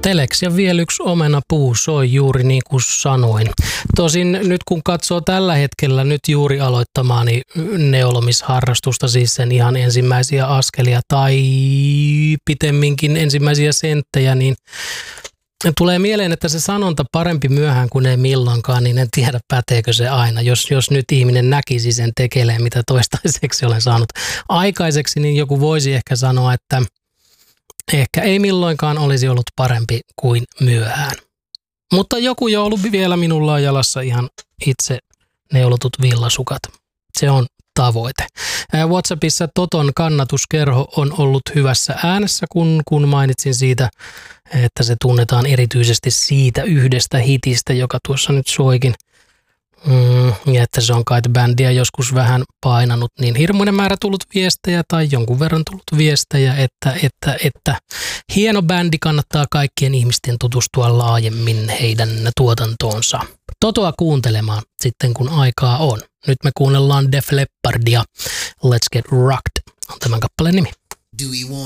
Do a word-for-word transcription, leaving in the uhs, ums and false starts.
Telex ja vielä yksi omenapuu soi juuri niin kuin sanoin. Tosin nyt kun katsoo tällä hetkellä nyt juuri aloittamaani neulomisharrastusta, siis sen ihan ensimmäisiä askelia tai pitemminkin ensimmäisiä senttejä, niin tulee mieleen, että se sanonta parempi myöhään kuin ei milloinkaan, niin en tiedä päteekö se aina. Jos, jos nyt ihminen näkisi sen tekelee, mitä toistaiseksi olen saanut aikaiseksi, niin joku voisi ehkä sanoa, että ehkä ei milloinkaan olisi ollut parempi kuin myöhään. Mutta joku joulu vielä minulla on jalassa ihan itse neulotut villasukat. Se on tavoite. WhatsAppissa Toton kannatuskerho on ollut hyvässä äänessä, kun, kun mainitsin siitä, että se tunnetaan erityisesti siitä yhdestä hitistä, joka tuossa nyt soikin. Mm, ja että se on kai bändiä joskus vähän painanut, niin hirmuinen määrä tullut viestejä tai jonkun verran tullut viestejä, että, että, että hieno bändi, kannattaa kaikkien ihmisten tutustua laajemmin heidän tuotantoonsa. Totoa kuuntelemaan sitten kun aikaa on. Nyt me kuunnellaan Def Leppardia. Let's Get Rocked on tämän kappaleen nimi. Do we want